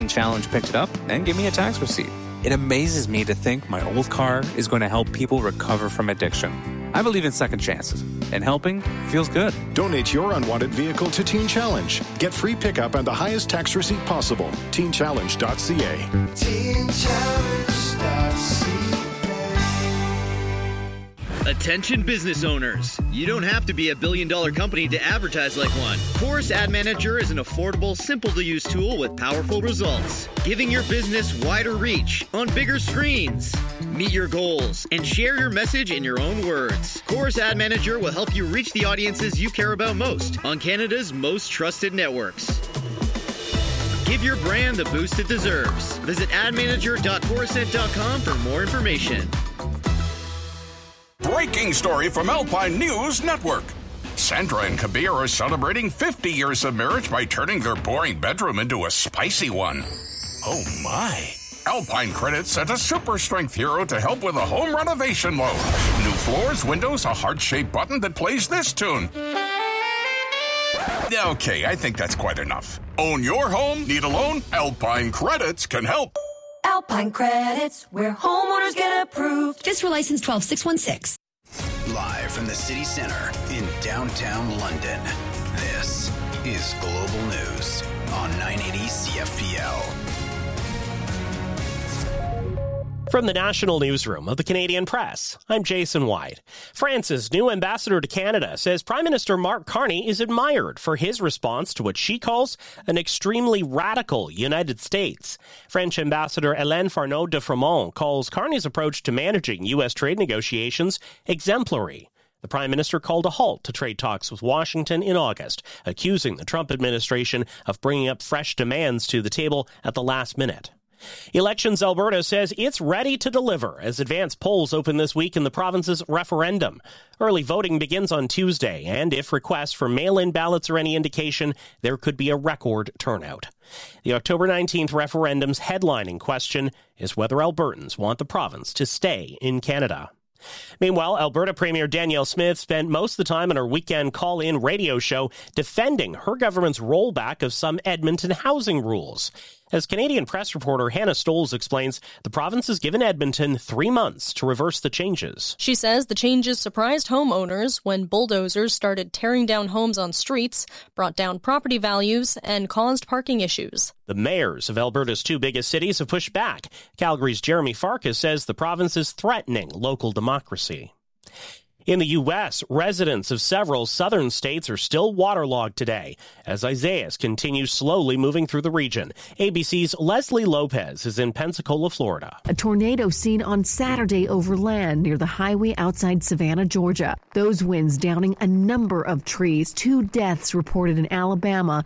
Challenge picked it up and gave me a tax receipt. It amazes me to think my old car is going to help people recover from addiction. I believe in second chances, and helping feels good. Donate your unwanted vehicle to Teen Challenge. Get free pickup and the highest tax receipt possible. TeenChallenge.ca. TeenChallenge.ca. Attention business owners. You don't have to be a billion-dollar company to advertise like one. Chorus Ad Manager is an affordable, simple-to-use tool with powerful results, giving your business wider reach on bigger screens. Meet your goals and share your message in your own words. Chorus Ad Manager will help you reach the audiences you care about most on Canada's most trusted networks. Give your brand the boost it deserves. Visit admanager.corusent.com for more information. Breaking story from Alpine News Network. Sandra and Kabir are celebrating 50 years of marriage by turning their boring bedroom into a spicy one. Oh my. Alpine Credit sent a super strength hero to help with a home renovation loan. New floors, windows, a heart-shaped button that plays this tune. Okay, I think that's quite enough. Own your home? Need a loan? Alpine Credits can help. Alpine Credits, where homeowners get approved. FSRA license 12616. Live from the city center in downtown London, this is Global News on 980 CFPL. From the National Newsroom of the Canadian Press, I'm Jason White. France's new ambassador to Canada says Prime Minister Mark Carney is admired for his response to what she calls an extremely radical United States. French Ambassador Hélène Farneau de Frémont calls Carney's approach to managing U.S. trade negotiations exemplary. The Prime Minister called a halt to trade talks with Washington in August, accusing the Trump administration of bringing up fresh demands to the table at the last minute. Elections Alberta says it's ready to deliver as advanced polls open this week in the province's referendum. Early voting begins on Tuesday, and if requests for mail-in ballots are any indication, there could be a record turnout. The October 19th referendum's headlining question is whether Albertans want the province to stay in Canada. Meanwhile, Alberta Premier Danielle Smith spent most of the time on her weekend call-in radio show defending her government's rollback of some Edmonton housing rules. As Canadian Press reporter Hannah Stolz explains, the province has given Edmonton 3 months to reverse the changes. She says the changes surprised homeowners when bulldozers started tearing down homes on streets, brought down property values, and caused parking issues. The mayors of Alberta's 2 biggest cities have pushed back. Calgary's Jeremy Farkas says the province is threatening local democracy. In the U.S., residents of several southern states are still waterlogged today as Isaias continues slowly moving through the region. ABC's Leslie Lopez is in Pensacola, Florida. A tornado seen on Saturday over land near the highway outside Savannah, Georgia. Those winds downing a number of trees. 2 deaths reported in Alabama.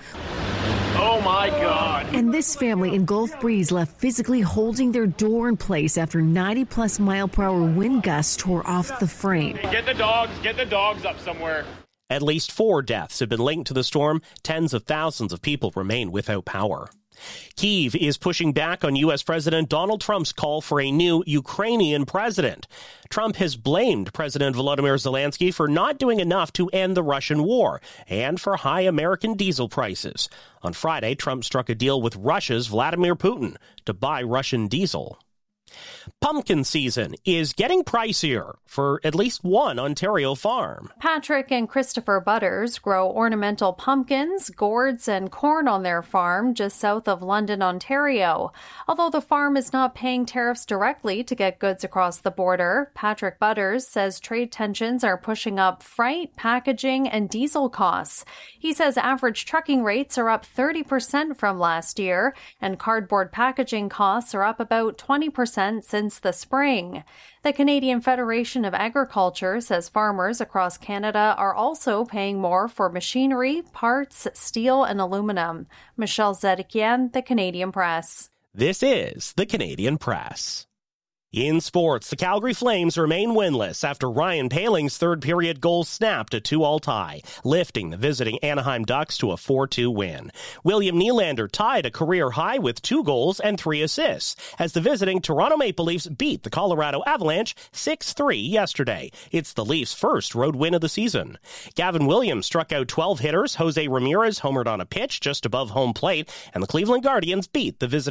Oh, my God. And this family in Gulf Breeze left physically holding their door in place after 90-plus mile-per-hour wind gusts tore off the frame. Get the dogs up somewhere. At least 4 deaths have been linked to the storm. Tens of thousands of people remain without power. Kyiv is pushing back on U.S. President Donald Trump's call for a new Ukrainian president. Trump has blamed President Volodymyr Zelensky for not doing enough to end the Russian war and for high American diesel prices. On Friday, Trump struck a deal with Russia's Vladimir Putin to buy Russian diesel. Pumpkin season is getting pricier for at least one Ontario farm. Patrick and Christopher Butters grow ornamental pumpkins, gourds, and corn on their farm just south of London, Ontario. Although the farm is not paying tariffs directly to get goods across the border, Patrick Butters says trade tensions are pushing up freight, packaging, and diesel costs. He says average trucking rates are up 30% from last year, and cardboard packaging costs are up about 20% since the spring. The Canadian Federation of Agriculture says farmers across Canada are also paying more for machinery, parts, steel, and aluminum. Michelle Zedekian, The Canadian Press. This is The Canadian Press. In sports, the Calgary Flames remain winless after Ryan Paling's third-period goal snapped a 2-all tie, lifting the visiting Anaheim Ducks to a 4-2 win. William Nylander tied a career high with 2 goals and 3 assists as the visiting Toronto Maple Leafs beat the Colorado Avalanche 6-3 yesterday. It's the Leafs' first road win of the season. Gavin Williams struck out 12 hitters, Jose Ramirez homered on a pitch just above home plate, and the Cleveland Guardians beat the visiting